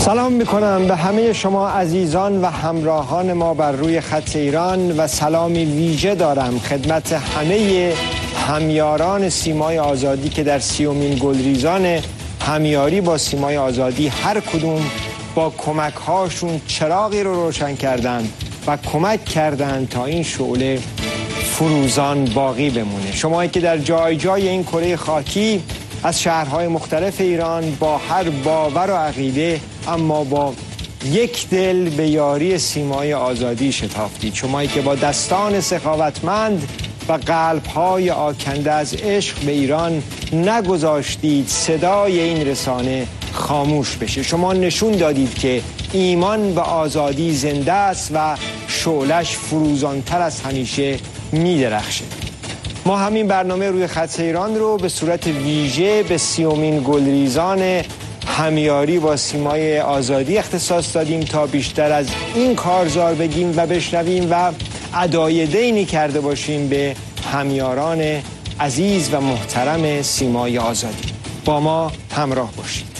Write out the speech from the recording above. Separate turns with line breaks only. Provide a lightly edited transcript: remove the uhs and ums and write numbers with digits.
سلام میکنم به همه شما عزیزان و همراهان ما بر روی خط ایران و سلامی ویژه دارم خدمت همه همیاران سیمای آزادی که در 30مین گلریزان همیاری با سیمای آزادی هر کدوم با کمک هاشون چراغی رو روشن کردند و کمک کردند تا این شعله فروزان باقی بمونه. شمایی که در جای جای این کره خاکی از شهرهای مختلف ایران با هر باور و عقیده اما با یک دل به یاری سیمای آزادی شتافتید. شمایی که با دستان سخاوتمند و قلب‌های آکنده از عشق به ایران نگذاشتید صدای این رسانه خاموش بشه. شما نشون دادید که ایمان به آزادی زنده است و شعلش فروزانتر از همیشه می‌درخشه. ما همین برنامه روی خط ایران رو به صورت ویژه به 30مین گلریزان همیاری با سیمای آزادی اختصاص دادیم تا بیشتر از این کارزار بگیم و بشنویم و ادای دینی کرده باشیم به همیاران عزیز و محترم سیمای آزادی. با ما همراه باشید.